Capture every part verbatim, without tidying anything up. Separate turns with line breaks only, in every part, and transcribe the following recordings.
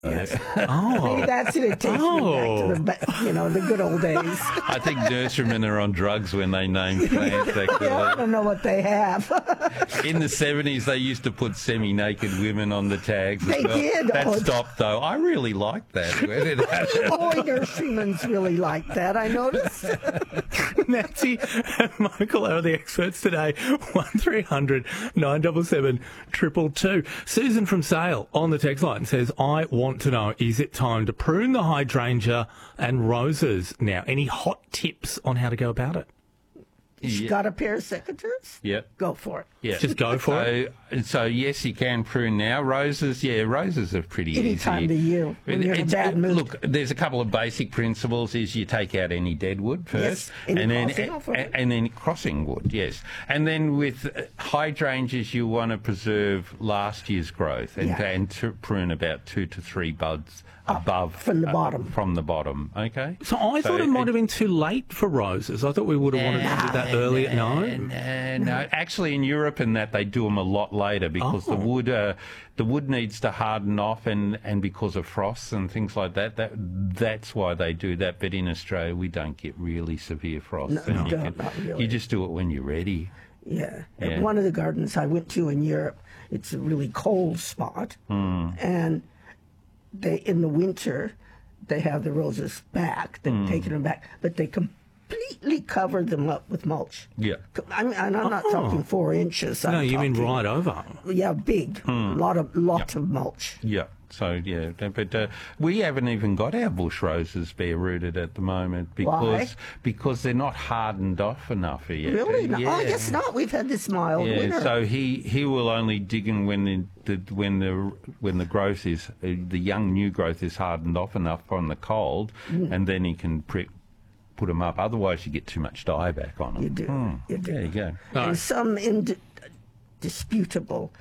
Yes.
Oh.
Maybe that's it. It takes
Oh.
me back to the, you know, the good old days.
I think nurserymen are on drugs when they name plants, actually.
Yeah, I don't know what they have.
In the seventies, they used to put semi-naked women on the tags as
They
well.
did.
That
Oh,
stopped, though. I really liked that. Where did that-
Boy, nurserymans really like that, I noticed.
Nancy and Michael are the experts today. one three hundred nine seven seven two two two. Susan from Sale on the text line says, I want to know, is it time to prune the hydrangea and roses now? Any hot tips on how to go about it?
You
Yeah.
got a pair of secateurs?
Yep.
Go for it.
Yeah.
Just go for it.
So, so yes, you can prune now. Roses, yeah, roses are pretty
Any
easy.
time of the year when you're in a
It's-
bad mood.
Look, there's a couple of basic principles. Is you take out any dead wood first,
Yes, any
and then
crossing off of it.
and, and then crossing wood, yes. And then with uh, hydrangeas, you want to preserve last year's growth and,
Yeah.
and to prune about two to three buds
Up
above
from the
uh,
bottom.
from the bottom. Okay.
So I thought it might have been too late for roses. I thought we would have wanted to do that earlier. No?
No, no. Actually, in Europe and that, they do them a lot later because
Oh.
the wood, uh, the wood needs to harden off, and, and because of frosts and things like that, that that's why they do that. But in Australia, we don't get really severe frosts.
No,
and
we
you
don't, not really.
You just do it when you're ready.
Yeah.
Yeah.
At one of the gardens I went to in Europe, it's a really cold spot.
Hmm.
And they in the winter, they have the roses back. They've
Hmm.
taken them back, but they completely cover them up with mulch.
Yeah.
I mean, and I'm not
Oh.
talking four inches. I'm
No, you mean
talking-
right over.
Yeah, big.
Hmm.
lot of lot of mulch.
Yeah. So yeah, but uh, we haven't even got our bush roses bare rooted at the moment because
Why?
because they're not hardened off enough yet.
Really? No,
Yeah.
oh, I guess not. We've had this mild
Yeah,
winter.
so he, he will only dig in when the, the when the when the growth is uh, the young new growth is hardened off enough from the cold,
Mm.
and then he can pre- put them up. Otherwise, you get too much dye back on them.
You do. You do.
There you go.
And some indisputable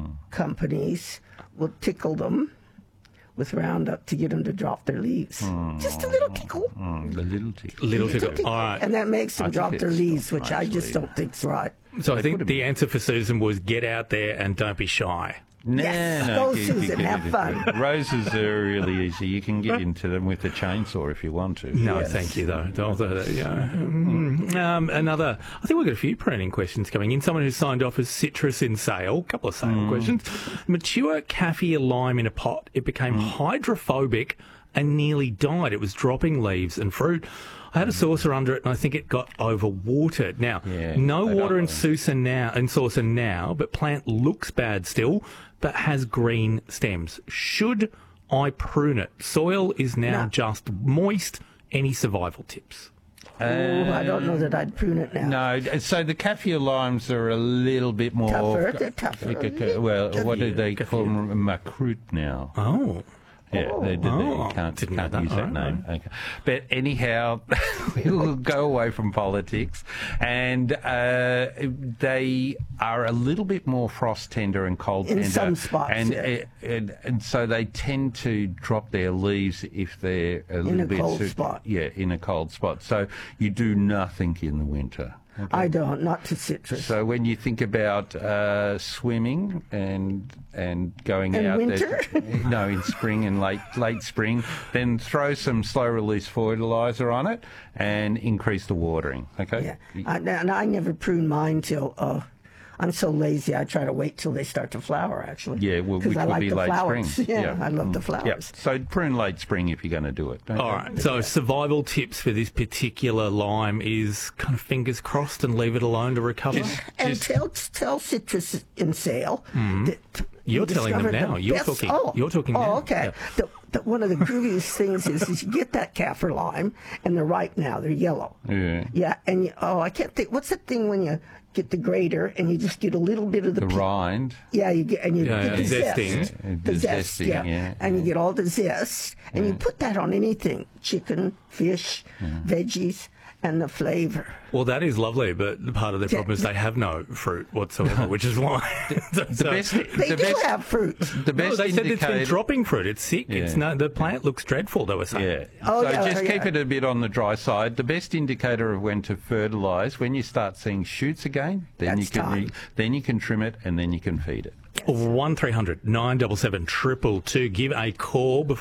companies will tickle them with Roundup to get them to drop their leaves. Just a little tickle.
Mm, the little tick.
Little
Little
tickle.
tickle.
All right.
And that makes them
I think
drop their
it's
leaves, which I just
mostly-
don't think's right.
So I
They
think
put 'em
the
in.
answer for Susan was get out there and don't be shy.
No,
Yes,
no,
go,
you- you
Susan,
get
have
it.
fun.
Roses are really easy. You can get into them with a chainsaw if you want to.
No,
Yes.
thank you, though. Don't- uh, yeah. Mm. Um, another, I think we've got a few pruning questions coming in. Someone who signed off as citrus in sale, a couple of sale questions. Mature kaffir lime in a pot. It became hydrophobic and nearly died. It was dropping leaves and fruit. I had a saucer under it, and I think it got overwatered. Now,
Yeah,
no
they don't
water in
like-
saucer now, in saucer now, but plant looks bad still, but has green stems. Should I prune it? Soil is now
No.
just moist. Any survival tips?
oh, I don't know that I'd prune it now.
No, so the kaffir limes are a little bit more
Tougher, they're tougher.
Well, what do they
Kaffir.
call them? Macrute now.
Oh,
Yeah, they did.
Oh,
you can't,
didn't know
can't
that.
use that
All
name. Okay. But anyhow, we'll go away from politics. And uh, they are a little bit more frost tender and cold
In
tender.
some spots,
And,
yeah.
uh, and, and so they tend to drop their leaves if they're a little
a
bit...
cold
so-
spot.
Yeah, in a cold spot. So you do nothing in the winter.
I don't, not to citrus.
So when you think about uh, swimming and and going
In
out
winter?
there, no, in spring and late late spring, then throw some slow release fertilizer on it and increase the watering. Okay.
Yeah, I, and I never prune mine till uh, I'm so lazy. I try to wait till they start to flower. Actually,
Yeah, well,
'Cause
which
I
would
like
be
the
late
flowers.
spring.
Yeah,
Yeah.
I love the
Yep.
flowers.
So prune late spring if you're going to do it. don't
all
you?
right. So survival tips for this particular lime is kind of fingers crossed and leave it alone to recover.
And
Just-
tell tell citrus in sale. that
You're
we
telling them
discovered the
now. You're
best-
talking-
Oh,
you're talking
oh,
now.
okay.
Yeah.
The, the, one of the grooviest things is, is you get that kaffir lime, and they're ripe now. They're yellow.
Yeah.
Yeah, and you, oh, I can't think. What's that thing when you get the grater and you just get a little bit of the,
The
pe-
rind.
Yeah, you get and you
Yeah,
get the
yeah,
zest,
zesting.
Yeah,
the
the
zest,
zesting,
yeah.
yeah,
and you get all the zest, and you put that on anything: chicken, fish, veggies, and the flavor.
Well, that is lovely, but part of the problem is they have no fruit whatsoever, which is why.
The best.
They
the
do
best,
have fruit.
The
No,
best
they said it's been
indicator.
dropping fruit. It's sick. It's
Yeah.
no, the plant looks dreadful, they were saying.
Yeah.
Oh,
so
yeah,
just
yeah.
keep it a bit on the dry side. The best indicator of when to fertilise, when you start seeing shoots again, then
That's
you can
time.
then you can trim it and then you can feed it.
one three hundred nine seven seven two two two. Give a call before.